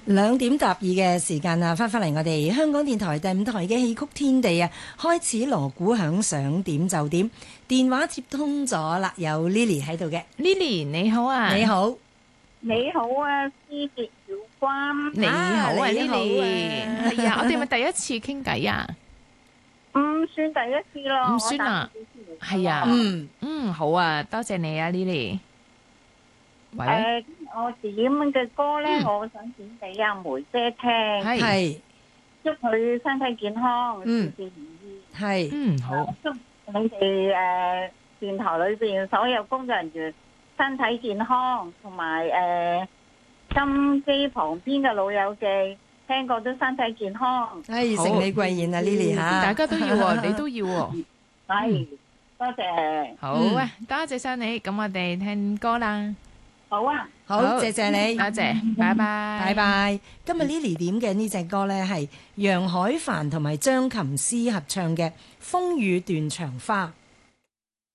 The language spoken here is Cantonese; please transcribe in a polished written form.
2點12嘅時間啊，翻嚟我哋香港電台第5台嘅戲曲天地啊，開始鑼鼓響，想點就點，電話接通咗啦，有 Lily 喺度嘅。 Lily 你好啊， 你好， 你好啊，思傑小君。 你好啊你好啊 Lily，係啊，我哋咪第一次傾偈啊， 唔算第一次咯， 唔算啊，係啊，好啊，多謝你啊 Lily。喂， 我點嘅歌咧，我想點俾阿梅姐聽， 係， 祝佢身體健康，事事如意。 係， 好， 祝你哋電台裏邊所有工作人員身體健康，同埋心機旁邊嘅老友記，聽過都身體健康。 承你貴言啊 Lily 吓， 大家都要喎，你都要喎， 係，多謝。 好啊，多謝晒你，咁我哋聽歌啦。 好啊， 好，謝謝你， 多謝，拜拜， 拜拜。今日 Lily 點嘅呢隻歌呢，係楊海帆同埋張琴詩合唱嘅《風雨斷腸花》。